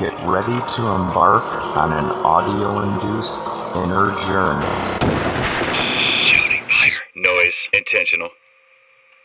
Get ready to embark on an audio-induced inner journey. Shouting, fire, noise, intentional.